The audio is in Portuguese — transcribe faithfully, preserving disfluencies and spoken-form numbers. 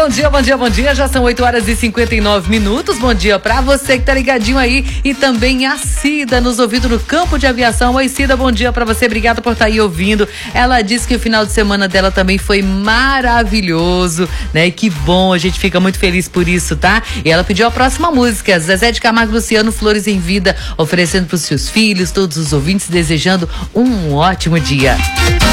Bom dia, bom dia, bom dia. Já são oito horas e cinquenta e nove minutos. Bom dia pra você que tá ligadinho aí. E também a Cida nos ouvindo no campo de aviação. Oi, Cida, bom dia pra você. Obrigada por estar aí ouvindo. Ela disse que o final de semana dela também foi maravilhoso, né? E que bom, a gente fica muito feliz por isso, tá? E ela pediu a próxima música, Zezé de Camargo e Luciano, Flores em Vida, oferecendo pros seus filhos, todos os ouvintes, desejando um ótimo dia.